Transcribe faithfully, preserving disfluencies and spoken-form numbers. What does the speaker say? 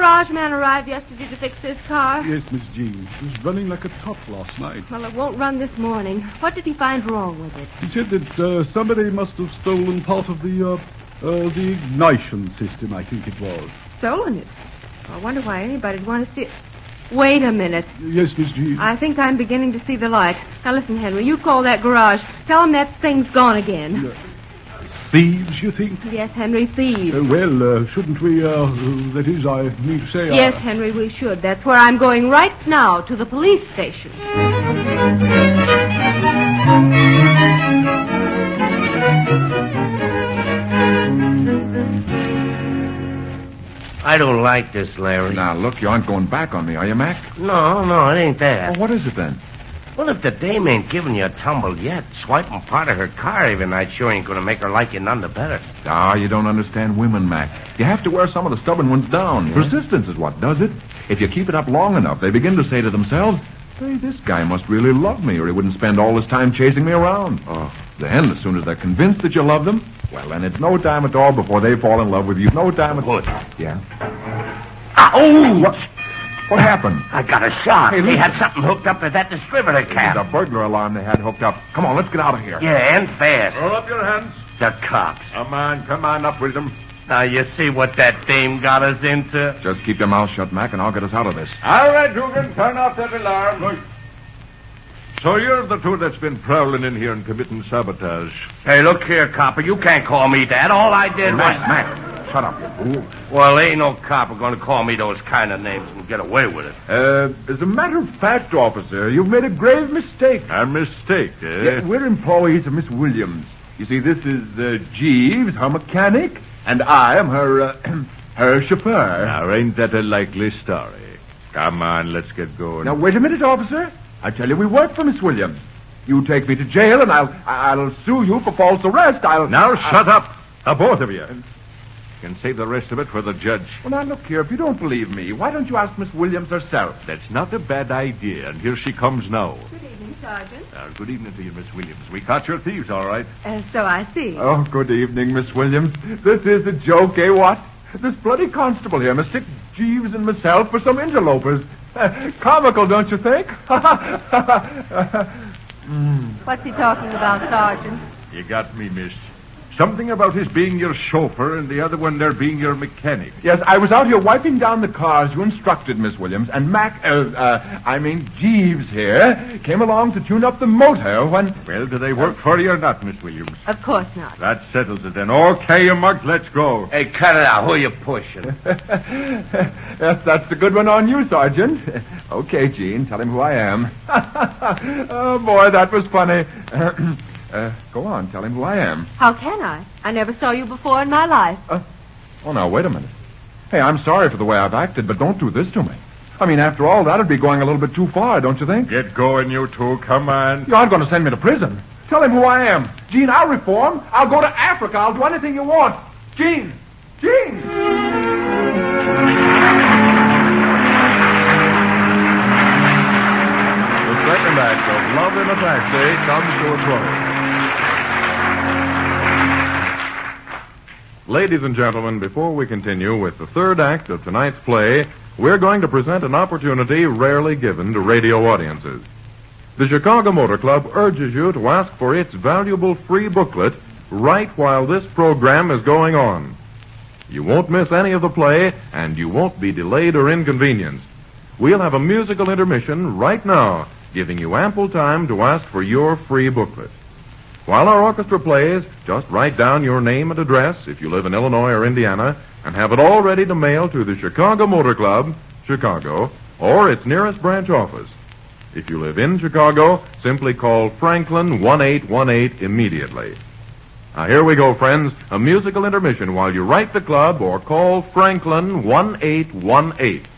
garage man arrive yesterday to fix this car? Yes, Miss Jean. It was running like a top last night. Well, it won't run this morning. What did he find wrong with it? He said that uh, somebody must have stolen part of the, uh, uh, the ignition system, I think it was. Stolen it? I wonder why anybody'd want to see it. Wait a minute. Yes, Miss Jean. I think I'm beginning to see the light. Now, listen, Henry, you call that garage. Tell him that thing's gone again. Uh, thieves, you think? Yes, Henry, thieves. Uh, well, uh, shouldn't we, uh, uh, that is, I mean to say... Yes, uh, Henry, we should. That's where I'm going right now, to the police station. I don't like this, Larry. Now, look, you aren't going back on me, are you, Mac? No, no, it ain't that. Well, what is it then? Well, if the dame ain't giving you a tumble yet, swiping part of her car every night sure ain't going to make her like you none the better. Ah, you don't understand women, Mac. You have to wear some of the stubborn ones down. Yeah? Persistence is what does it. If you keep it up long enough, they begin to say to themselves, hey, this guy must really love me or he wouldn't spend all this time chasing me around. Oh. Then, as soon as they're convinced that you love them, well, then it's no time at all before they fall in love with you. No time at all. Good. Yeah? Oh! What? What happened? I got a shot. Hey, they listen. had something hooked up to that distributor cap. It's a burglar alarm they had hooked up. Come on, let's get out of here. Yeah, and fast. Roll up your hands. The cops. Come on, come on up with them. Now, you see what that dame got us into? Just keep your mouth shut, Mac, and I'll get us out of this. All right, Dugan, turn off that alarm. Good. So you're the two that's been prowling in here and committing sabotage. Hey, look here, copper. You can't call me that. All I did Mac, was... Mac, shut up, you fool. Well, ain't no copper going to call me those kind of names and get away with it. Uh, as a matter of fact, officer, you've made a grave mistake. A mistake, eh? Yeah, we're employees of Miss Williams. You see, this is uh, Jeeves, her mechanic, and I am her, uh, her chauffeur. Now, ain't that a likely story? Come on, let's get going. Now, wait a minute, officer. I tell you, we work for Miss Williams. You take me to jail, and I'll I'll sue you for false arrest. I'll... Now, I'll... shut up. Now, both of you. You can save the rest of it for the judge. Well, now, look here. If you don't believe me, why don't you ask Miss Williams herself? That's not a bad idea, and here she comes now. Good evening, Sergeant. Uh, good evening to you, Miss Williams. We caught your thieves, all right. Uh, so I see. Oh, good evening, Miss Williams. This is a joke, eh, what? This bloody constable here mistook Jeeves and myself for some interlopers. Uh, comical, don't you think? mm. What's he talking about, Sergeant? You got me, miss. Something about his being your chauffeur and the other one there being your mechanic. Yes, I was out here wiping down the car as you instructed, Miss Williams, and Mac, uh, uh, I mean Jeeves here, came along to tune up the motor when... Well, do they work for you or not, Miss Williams? Of course not. That settles it then. Okay, you mugs, let's go. Hey, cut it out. Who are you pushing? Yes, that's a good one on you, Sergeant. Okay, Gene, tell him who I am. Oh, boy, that was funny. Uh, go on, tell him who I am. How can I? I never saw you before in my life. Uh, oh, now, wait a minute. Hey, I'm sorry for the way I've acted, but don't do this to me. I mean, after all, that'd be going a little bit too far, don't you think? Get going, you two. Come on. You aren't going to send me to prison. Tell him who I am. Gene, I'll reform. I'll go to Africa. I'll do anything you want. Gene! Gene! The second act of Love in a Taxi comes to a close. Ladies and gentlemen, before we continue with the third act of tonight's play, we're going to present an opportunity rarely given to radio audiences. The Chicago Motor Club urges you to ask for its valuable free booklet right while this program is going on. You won't miss any of the play, and you won't be delayed or inconvenienced. We'll have a musical intermission right now, giving you ample time to ask for your free booklet. While our orchestra plays, just write down your name and address if you live in Illinois or Indiana, and have it all ready to mail to the Chicago Motor Club, Chicago, or its nearest branch office. If you live in Chicago, simply call Franklin one eight one eight immediately. Now, here we go, friends, a musical intermission while you write the club or call Franklin one eight one eight.